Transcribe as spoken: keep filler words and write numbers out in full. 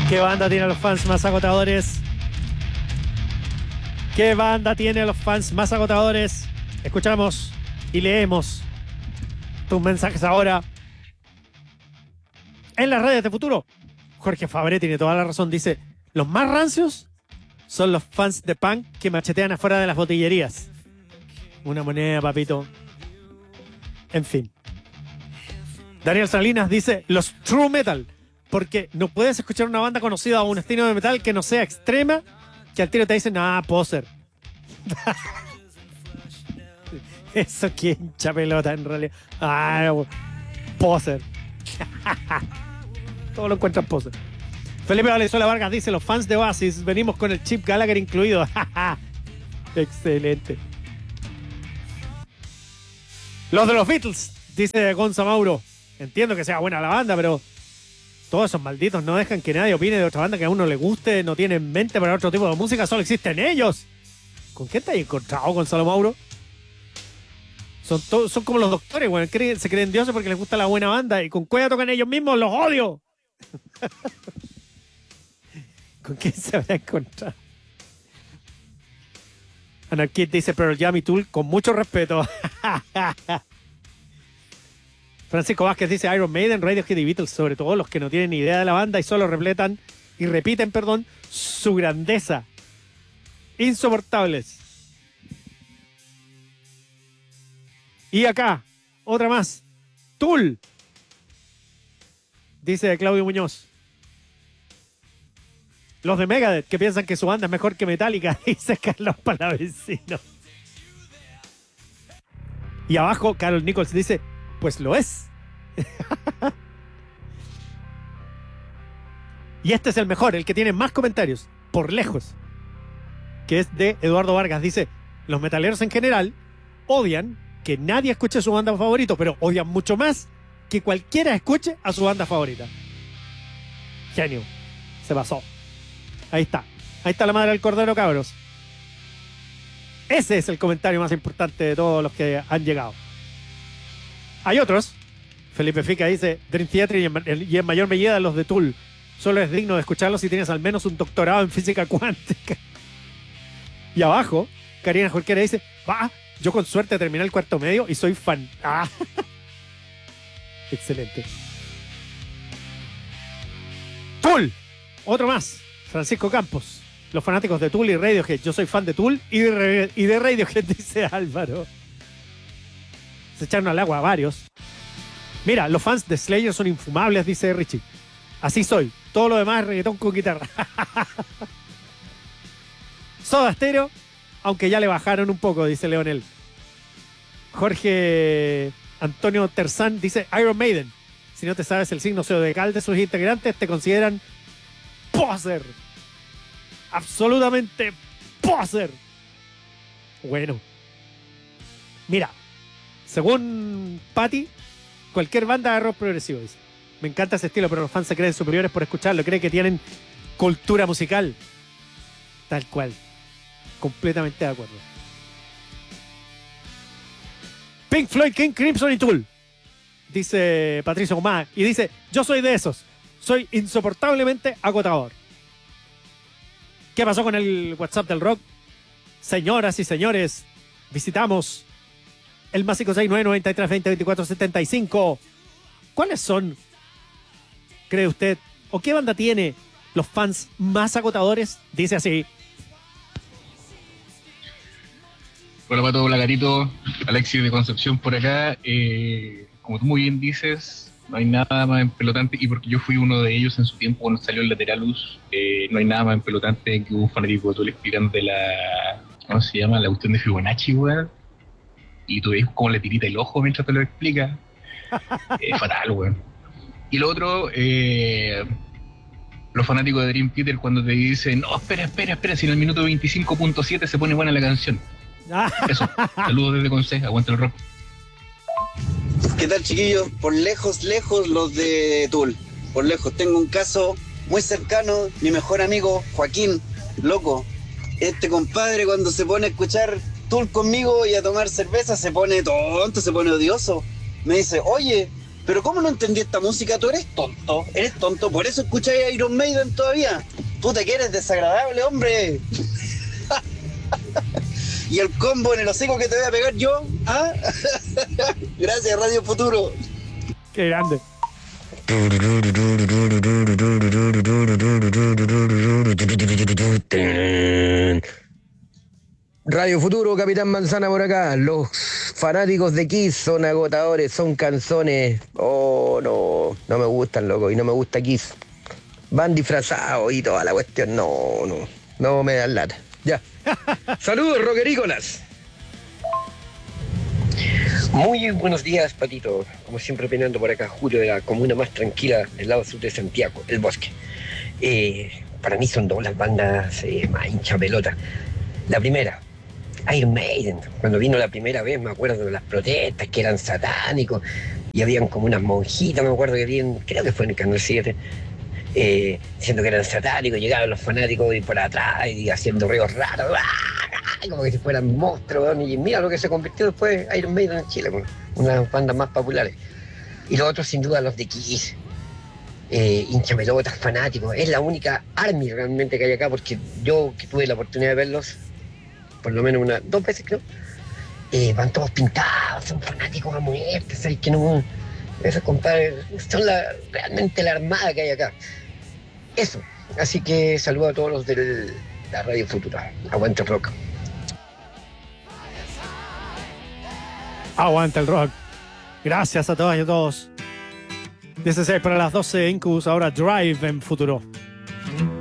¿Qué banda tiene a los fans más agotadores? ¿Qué banda tiene a los fans más agotadores? Escuchamos y leemos tus mensajes ahora. En las redes de futuro, Jorge Fabré tiene toda la razón. Dice, los más rancios son los fans de punk que machetean afuera de las botillerías. Una moneda, papito. En fin. Daniel Salinas dice, los true metal. Porque no puedes escuchar una banda conocida o un estilo de metal que no sea extrema, que al tiro te dicen, ah, poser. Eso que hincha pelota en realidad. Ah, poser. Todo lo encuentran poser. Felipe Valenzuela Vargas dice, los fans de Oasis venimos con el chip Gallagher incluido. Excelente. Los de los Beatles, dice Gonza Mauro. Entiendo que sea buena la banda, pero todos esos malditos no dejan que nadie opine de otra banda que a uno le guste, no tienen mente para otro tipo de música, solo existen ellos. ¿Con qué te has encontrado, Gonzalo Mauro? Son, to- son como los doctores, bueno, creen, se creen dioses porque les gusta la buena banda y con cueva tocan ellos mismos, los odio. ¿Con quién se habrá encontrado? Anarquist dice Pearl Jam y Tool con mucho respeto. Francisco Vázquez dice Iron Maiden, Radiohead y Beatles, sobre todo los que no tienen ni idea de la banda y solo repletan y repiten, perdón, su grandeza. Insoportables. Y acá, otra más. Tool. Dice Claudio Muñoz. Los de Megadeth, que piensan que su banda es mejor que Metallica, dice Carlos Palavecino. Y abajo, Carol Nichols dice, pues lo es. Y este es el mejor, el que tiene más comentarios, por lejos, que es de Eduardo Vargas. Dice, los metaleros en general odian que nadie escuche su banda favorita, pero odian mucho más que cualquiera escuche a su banda favorita. Genio. Se pasó. Ahí está. Ahí está la madre del cordero, cabros. Ese es el comentario más importante de todos los que han llegado. Hay otros. Felipe Fica dice, Dream Theater y en, y en mayor medida los de Tool. Solo es digno de escucharlos si tienes al menos un doctorado en física cuántica. Y abajo, Karina Jorquera dice, va, yo con suerte terminé el cuarto medio y soy fan. Ah. Excelente. Tool. Otro más. Francisco Campos. Los fanáticos de Tool y Radiohead. Yo soy fan de Tool y de, y de Radiohead, dice Álvaro. Se echaron al agua a varios. Mira, los fans de Slayer son infumables, dice Richie. Así soy. Todo lo demás es reggaetón con guitarra. Soda Stereo, aunque ya le bajaron un poco, dice Leonel. Jorge Antonio Terzán dice Iron Maiden. Si no te sabes el signo zodiacal de sus integrantes, te consideran poser. Absolutamente poser. Bueno. Mira, según Patty, cualquier banda de rock progresivo, dice. Me encanta ese estilo, pero los fans se creen superiores por escucharlo. Creen que tienen cultura musical. Tal cual. Completamente de acuerdo. Pink Floyd, King Crimson y Tool. Dice Patricio Gomá. Y dice, yo soy de esos. Soy insoportablemente agotador. ¿Qué pasó con el WhatsApp del rock? Señoras y señores, visitamos el más cinco seis nueve nueve tres dos cero dos cuatro siete cinco. ¿Cuáles son, cree usted, o qué banda tiene los fans más agotadores? Dice así. Hola Pato, hola Carito, Alexis de Concepción por acá. Eh, como tú muy bien dices, no hay nada más empelotante, y porque yo fui uno de ellos en su tiempo cuando salió el Lateralus, eh, no hay nada más empelotante que un fanático de tú le explican de la, ¿cómo se llama? La cuestión de Fibonacci, weón. Y tú ves cómo le tirita el ojo mientras te lo explica. Es eh, fatal, weón. Y lo otro, eh, los fanáticos de Dream Theater cuando te dicen, no, espera, espera, espera, si en el minuto veinticinco punto siete se pone buena la canción. Eso, saludos desde Conce, aguanta el rock. ¿Qué tal, chiquillos? Por lejos, lejos los de Tool. Por lejos, tengo un caso muy cercano, mi mejor amigo Joaquín, loco. Este compadre cuando se pone a escuchar Tool conmigo y a tomar cerveza se pone tonto, se pone odioso. Me dice, oye, Pero ¿cómo no entendí esta música? Tú eres tonto, eres tonto, por eso escuchas a Iron Maiden todavía. Puta que eres desagradable, hombre. Y el combo en el hocico que te voy a pegar yo, ¿ah? Gracias, Radio Futuro. Qué grande. Radio Futuro, Capitán Manzana por acá. Los fanáticos de Kiss son agotadores, son canzones. Oh, no, no me gustan, loco, y no me gusta Kiss. Van disfrazados y toda la cuestión. No, no, no me dan lata. Ya. Saludos, rockerícolas. Muy buenos días, Patito. Como siempre, opinando por acá, Julio, de la comuna más tranquila del lado sur de Santiago, El Bosque. Eh, para mí son dos las bandas eh, más hincha pelota. La primera, Iron Maiden. Cuando vino la primera vez, me acuerdo de las protestas que eran satánicos y habían como unas monjitas, me acuerdo que habían, creo que fue en el Canal siete, eh, diciendo que eran satánicos, llegaban los fanáticos y por atrás y haciendo ruidos raros, ¡ah! Como que si fueran monstruos, y mira lo que se convirtió después Iron Maiden en Chile, una de las bandas más populares. Y los otros, sin duda, los de Kiss, eh, hinchapelotas, fanáticos. Es la única army realmente que hay acá, porque yo que tuve la oportunidad de verlos, por lo menos una, dos veces creo, eh, van todos pintados, son fanáticos a muerte, ¿sabes? Que no, esos compadres son la, realmente la armada que hay acá. Eso, así que saludo a todos los de la Radio Futura. Aguante el rock. Aguanta el rock. Gracias a todas y a todos. dieciséis para las doce, Incubus, ahora Drive en Futuro.